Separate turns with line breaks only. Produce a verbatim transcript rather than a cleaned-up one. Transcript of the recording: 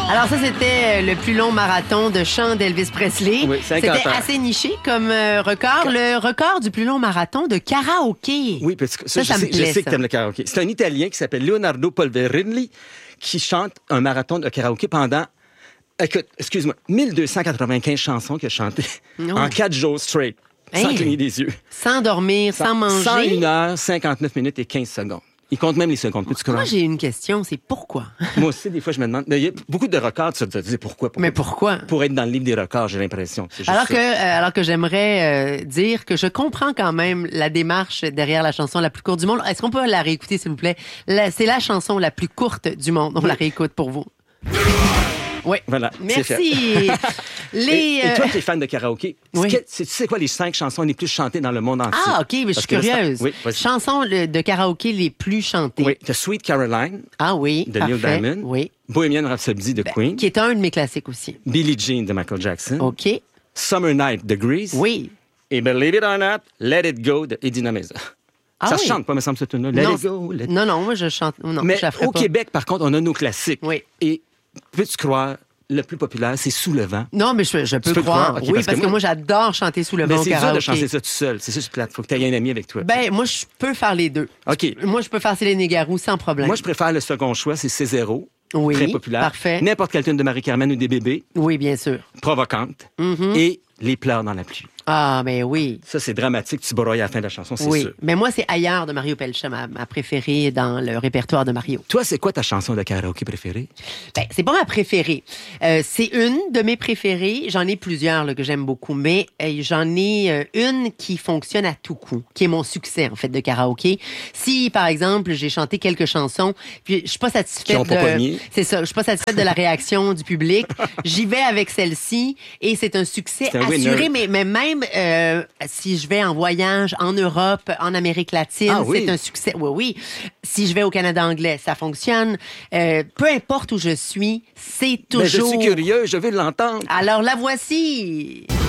Alors ça, c'était le plus long marathon de chant d'Elvis Presley.
Oui, cinquante
C'était
ans.
assez niché comme euh, record. Le record du plus long marathon de karaoké.
Oui, parce que ça,
Ça,
je,
ça
sais,
me plaît,
je sais
ça.
que t'aimes le karaoké. C'est un Italien qui s'appelle Leonardo Polverini qui chante un marathon de karaoké pendant, écoute, excuse-moi, mille deux cent quatre-vingt-quinze chansons qu'il a chantées
Non.
en quatre jours straight, sans
Hey.
cligner des yeux.
Sans dormir, sans, manger.
cent une heures, cinquante-neuf minutes et quinze secondes. Il compte même les secondes. Peux-tu croire?
Moi, j'ai une question, c'est pourquoi?
Moi aussi, des fois, je me demande. Mais il y a beaucoup de records, tu te dis pourquoi, pourquoi?
Mais pourquoi?
Pour être dans le livre des records, j'ai l'impression. C'est juste
Alors que,
ça.
euh, alors que j'aimerais euh, dire que je comprends quand même la démarche derrière la chanson la plus courte du monde. Est-ce qu'on peut la réécouter, s'il vous plaît? La- c'est la chanson la plus courte du monde. On la réécoute pour vous. Oui.
Voilà, c'est fait.
Merci. Les,
Et, et toi
euh,
qui es fan de karaoké,
oui.
c'est que- c'est- tu sais quoi les cinq chansons les plus chantées dans le monde entier?
Ah, OK, mais je suis
Parce que là, c'est-
curieuse.
Oui, vas-y.
Chansons le- de karaoké les plus chantées.
Oui, t'as Sweet Caroline
Ah oui,
de Neil
parfait.
Diamond,
Oui.
Bohemian Rhapsody de
Ben,
Queen,
qui est un de mes classiques aussi.
Billie Jean de Michael Jackson,
OK.
Summer Night de Grease
Oui.
et Believe It or Not, Let It Go de Edina Meza.
Ah
Ça
oui.
se chante pas, me semble, ce tune-là. Let
non,
It Go, Let It
non, non, moi, je chante. Non,
Mais
je la ferai
au
pas.
Québec, par contre, on a nos classiques.
Oui.
Et peux-tu croire, le plus populaire, c'est Sous le vent.
Non, mais je, je peux
peux le
croire.
croire? OK,
oui,
parce
parce,
que
que,
moi-
moi, j'adore chanter sous le
Mais
vent au
c'est dur
karaoké.
de chanter ça tout seul. C'est ça, c'est plate. Faut que tu aies un ami avec toi.
Ben, moi, je peux faire les deux.
OK.
Moi, je peux faire Céline Garou sans problème.
Moi, je préfère le second choix, c'est C zéro.
Oui,
Très populaire.
parfait.
N'importe quel tune de Marie-Carmen ou des bébés.
Oui, bien sûr.
Provocante.
Mm-hmm.
Et Les pleurs dans la pluie.
Ah, mais oui.
Ça, c'est dramatique. Tu broyes à la fin de la chanson, c'est
Oui.
sûr.
Mais moi, c'est Ailleurs de Mario Pelcha, ma, ma préférée dans le répertoire de Mario.
Toi, c'est quoi ta chanson de karaoké préférée?
Ben, c'est pas ma préférée. Euh, c'est une de mes préférées. J'en ai plusieurs là, que j'aime beaucoup, mais euh, j'en ai euh, une qui fonctionne à tout coup, qui est mon succès, en fait, de karaoké. Si, par exemple, j'ai chanté quelques chansons, puis je suis pas satisfaite
Qui ont pas
de...
pogné.
C'est ça, je suis pas satisfaite de la réaction du public. J'y vais avec celle-ci et c'est un succès
C'est un
assuré,
winner.
mais, mais même euh, si je vais en voyage en Europe, en Amérique latine,
Ah oui?
c'est un succès. Oui, oui. Si je vais au Canada anglais, ça fonctionne. Euh, peu importe où je suis, c'est
Ben, je
toujours...
suis curieux, je veux l'entendre.
Alors la voici.